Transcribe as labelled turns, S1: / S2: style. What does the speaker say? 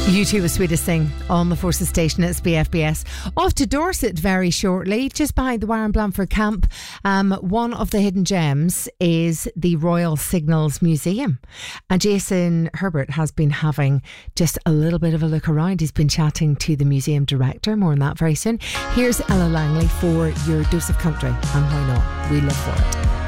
S1: U2 was Sweetest Thing on the Forces station at BFBS. Off to Dorset very shortly, just behind the Warren Blanford camp. One of the hidden gems is the Royal Signals Museum. And Jason Herbert has been having just a little bit of a look around. He's been chatting to the museum director. More on that very soon. Here's Ella Langley for your dose of country and why not? We live for it.